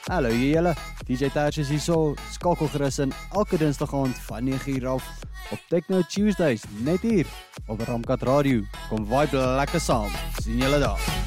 Hallo julle, DJ Touch is hier so, skakel gerus in elke dinsdag aand van 9:00 af op Techno Tuesdays, net hier op Ramkat Radio. Kom vibe lekker saam, sien julle daar.